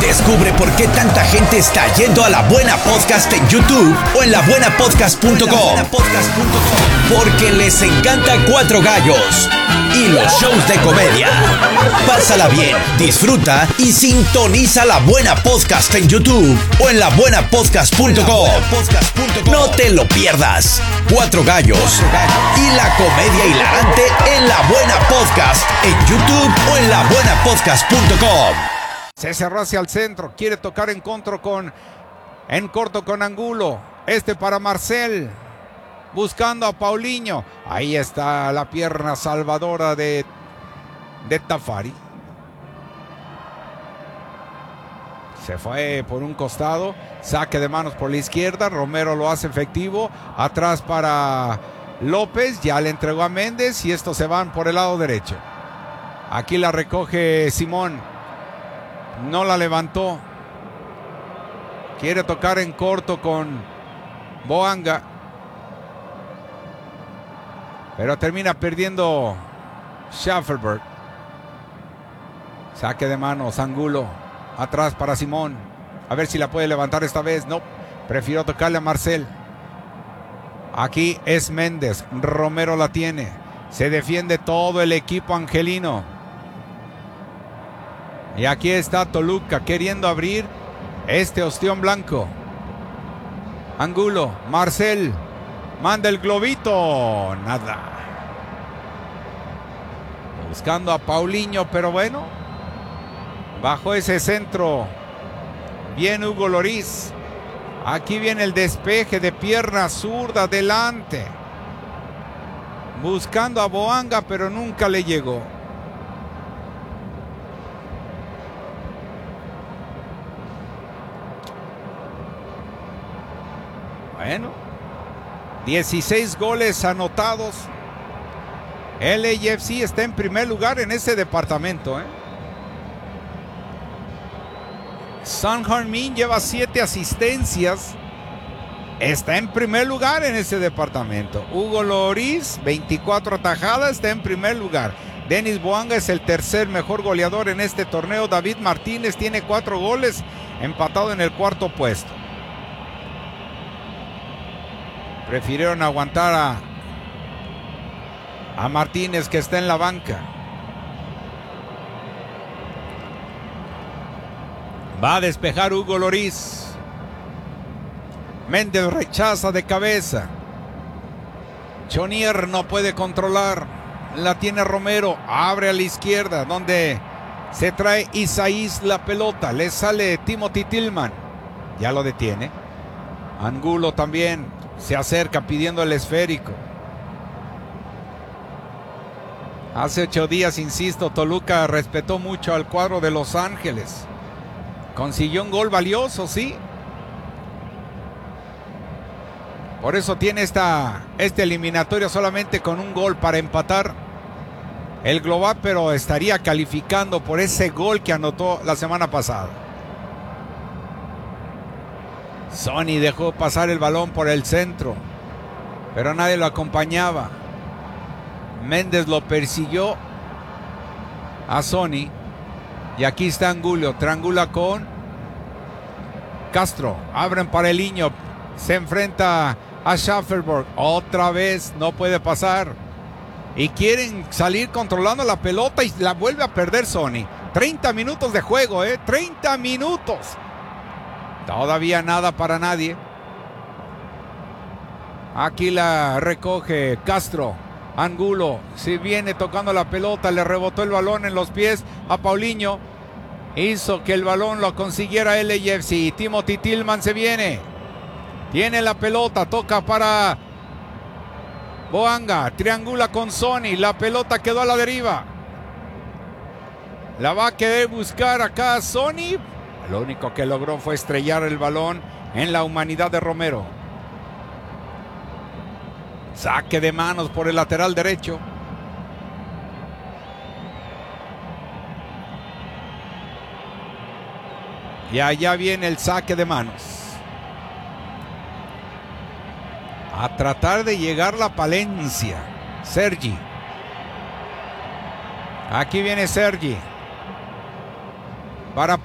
Descubre por qué tanta gente está yendo a La Buena Podcast en YouTube o en labuenapodcast.com. Porque les encanta Cuatro Gallos y los shows de comedia. Pásala bien, disfruta y sintoniza La Buena Podcast en YouTube o en labuenapodcast.com. No te lo pierdas. Cuatro Gallos y la comedia hilarante en La Buena Podcast en YouTube o en labuenapodcast.com. Se cerró hacia el centro, quiere tocar en corto con Angulo. Para Marcel, buscando a Paulinho. Ahí está la pierna salvadora de Tafari. Se fue por un costado, saque de manos por la izquierda. Romero lo hace efectivo. Atrás para López, ya le entregó a Méndez y estos se van por el lado derecho. Aquí la recoge Simón. No la levantó. Quiere tocar en corto con Boanga, pero termina perdiendo Schaffelberg. Saque de manos, Angulo. Atrás para Simón. A ver si la puede levantar esta vez. No, prefirió tocarle a Marcel. Aquí es Méndez. Romero la tiene. Se defiende todo el equipo angelino. Y aquí está Toluca queriendo abrir este ostión blanco. Angulo, Marcel, manda el globito. Nada. Buscando a Paulinho, pero bueno. Bajo ese centro. Bien Hugo Lloris. Aquí viene el despeje de pierna zurda adelante. Buscando a Boanga, pero nunca le llegó. Bueno, 16 goles anotados. El LAFC está en primer lugar en ese departamento. Son Heung-min lleva 7 asistencias. Está en primer lugar en ese departamento. Hugo Lloris, 24 atajadas, está en primer lugar. Denis Boanga es el tercer mejor goleador en este torneo. David Martínez tiene 4 goles, empatado en el cuarto puesto. Prefirieron aguantar a Martínez, que está en la banca. Va a despejar Hugo Lloris. Méndez rechaza de cabeza. Chonier no puede controlar. La tiene Romero. Abre a la izquierda, donde se trae Isaías la pelota. Le sale Timothy Tillman. Ya lo detiene. Angulo también se acerca pidiendo el esférico. Hace 8 días, insisto, Toluca respetó mucho al cuadro de Los Ángeles. Consiguió un gol valioso, sí. Por eso tiene esta eliminatoria solamente con un gol para empatar el global, pero estaría calificando por ese gol que anotó la semana pasada. Sonny dejó pasar el balón por el centro, pero nadie lo acompañaba. Méndez lo persiguió a Sonny. Y aquí está Angulo, triangula con Castro. Abren para el Iño. Se enfrenta a Schaffelberg. Otra vez no puede pasar. Y quieren salir controlando la pelota y la vuelve a perder Sonny. 30 minutos de juego, 30 minutos. Todavía nada para nadie. Aquí la recoge Castro. Angulo, si viene tocando la pelota, le rebotó el balón en los pies a Paulinho. Hizo que el balón lo consiguiera el LAFC. Timothy Tillman se viene. Tiene la pelota, toca para Boanga. Triangula con Sonny. La pelota quedó a la deriva. La va a querer buscar acá Sonny. Lo único que logró fue estrellar el balón en la humanidad de Romero. Saque de manos por el lateral derecho. Y allá viene el saque de manos. A tratar de llegar la Palencia. Sergi. Aquí viene Sergi. Para